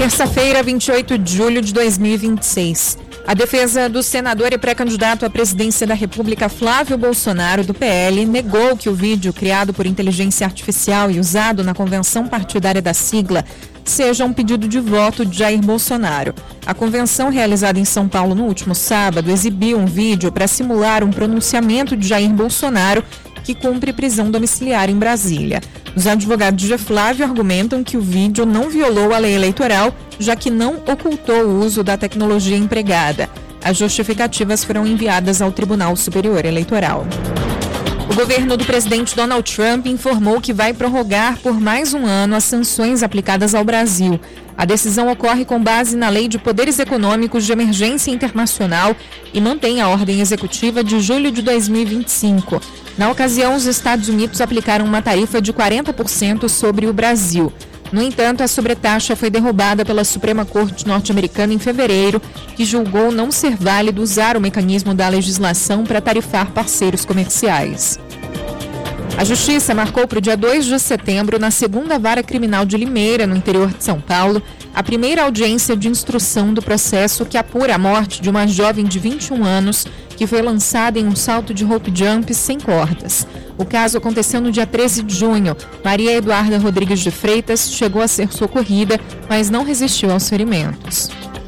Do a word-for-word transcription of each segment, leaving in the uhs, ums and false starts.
Terça-feira, vinte e oito de julho de dois mil e vinte e seis. A defesa do senador e pré-candidato à presidência da República Flávio Bolsonaro, do P L, negou que o vídeo criado por inteligência artificial e usado na convenção partidária da sigla seja um pedido de voto de Jair Bolsonaro. A convenção realizada em São Paulo no último sábado exibiu um vídeo para simular um pronunciamento de Jair Bolsonaro que cumpre prisão domiciliar em Brasília. Os advogados de Flávio argumentam que o vídeo não violou a lei eleitoral, já que não ocultou o uso da tecnologia empregada. As justificativas foram enviadas ao Tribunal Superior Eleitoral. O governo do presidente Donald Trump informou que vai prorrogar por mais um ano as sanções aplicadas ao Brasil. A decisão ocorre com base na Lei de Poderes Econômicos de Emergência Internacional e mantém a ordem executiva de julho de dois mil e vinte e cinco. Na ocasião, os Estados Unidos aplicaram uma tarifa de quarenta por cento sobre o Brasil. No entanto, a sobretaxa foi derrubada pela Suprema Corte norte-americana em fevereiro, que julgou não ser válido usar o mecanismo da legislação para tarifar parceiros comerciais. A Justiça marcou para o dia dois de setembro, na segunda Vara Criminal de Limeira, no interior de São Paulo, a primeira audiência de instrução do processo que apura a morte de uma jovem de vinte e um anos que foi lançada em um salto de rope jump sem cordas. O caso aconteceu no dia treze de junho. Maria Eduarda Rodrigues de Freitas chegou a ser socorrida, mas não resistiu aos ferimentos.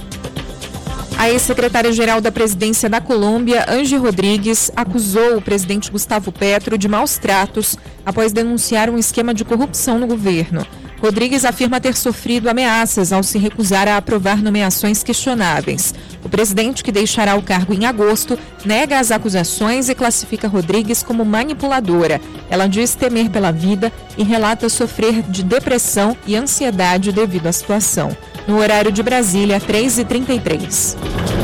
A ex-secretária-geral da Presidência da Colômbia, Angie Rodrigues, acusou o presidente Gustavo Petro de maus tratos após denunciar um esquema de corrupção no governo. Rodrigues afirma ter sofrido ameaças ao se recusar a aprovar nomeações questionáveis. O presidente, que deixará o cargo em agosto, nega as acusações e classifica Rodrigues como manipuladora. Ela diz temer pela vida e relata sofrer de depressão e ansiedade devido à situação. No horário de Brasília, três e trinta e três.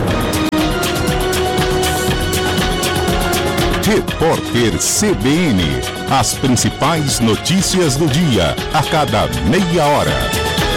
Repórter C B N. As principais notícias do dia, a cada meia hora.